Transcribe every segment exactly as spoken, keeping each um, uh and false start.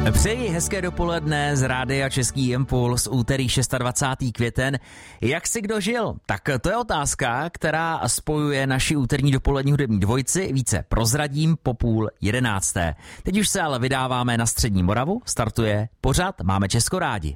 Přeji hezké dopoledne z Rádia Český impuls, úterý dvacátého šestého květen. Jak si kdo žil? Tak to je otázka, která spojuje naši úterní dopolední hudební dvojici. Více prozradím po půl jedenácté. Teď už se ale vydáváme na střední Moravu. Startuje pořad Máme Česko rádi.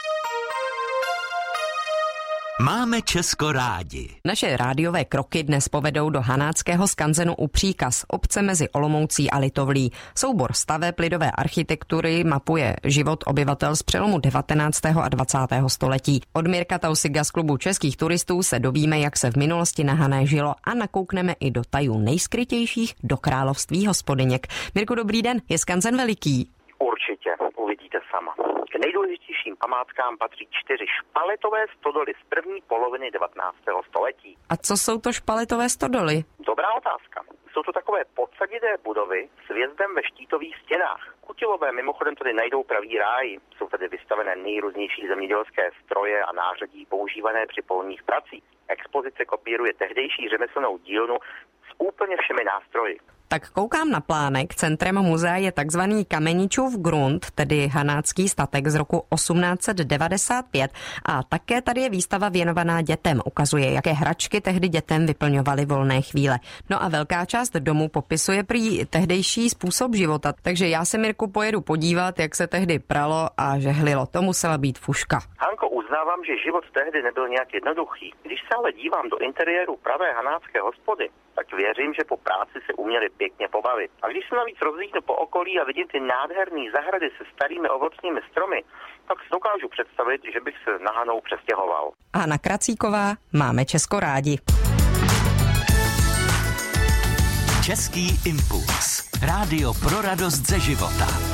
Máme Česko rádi. Naše rádiové kroky dnes povedou do hanáckého skanzenu u Příkaz, obce mezi Olomoucí a Litovlí. Soubor staveb lidové architektury mapuje život obyvatel z přelomu devatenáctého a dvacátého století. Od Mirka Tausiga z klubu českých turistů se dovíme, jak se v minulosti na Hané žilo a nakoukneme i do tajů nejskrytějších do království hospodyněk. Mirku, dobrý den, je skanzen veliký? Určitě, uvidíte sama. K nejdůležitějším památkám patří čtyři špaletové stodoly z první poloviny devatenáctého století. A co jsou to špaletové stodoly? Dobrá otázka. Jsou to takové podsadité budovy s vjezdem ve štítových stěnách. Kutilové mimochodem tady najdou pravý ráj. Jsou tady vystavené nejrůznější zemědělské stroje a nářadí používané při polních pracích. Expozice kopíruje tehdejší řemeslnou dílnu s úplně všemi nástroji. Tak koukám na plánek, centrem muzea je takzvaný Kameničův grunt, tedy hanácký statek z roku osmnáct set devadesát pět a také tady je výstava věnovaná dětem, ukazuje, jaké hračky tehdy dětem vyplňovaly volné chvíle. No a velká část domu popisuje prý tehdejší způsob života, takže já se, Mirku, pojedu podívat, jak se tehdy pralo a žehlilo. To musela být fuška. Hanko, uznávám, že život tehdy nebyl nějak jednoduchý. Když se ale dívám do interiéru pravé hanácké hospody, tak věřím, že po práci se uměli pěkně pobavit. A když se navíc rozlídnu po okolí a vidím ty nádherné zahrady se starými ovocnými stromy, tak si dokážu představit, že bych se na Hanou přestěhoval. Hana Kracíková, Máme Česko rádi. Český impuls. Rádio pro radost ze života.